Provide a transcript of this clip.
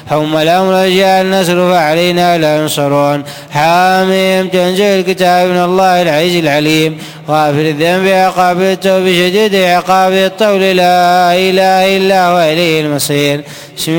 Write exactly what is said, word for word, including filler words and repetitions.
هم الأمر جاء النصر فعلينا لا ينصرون. حاميم تنزيل الكتاب من الله العزيز العليم غافر الذنب عقاب التوب شديد عقاب الطول لا إله إلا هو إليه المصير.